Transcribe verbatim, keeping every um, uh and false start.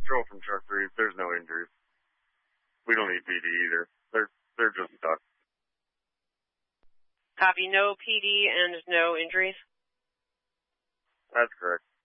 patrol from truck three. There's no injuries. We don't need P D either. They're they're just stuck. Copy. No P D and no injuries? That's correct.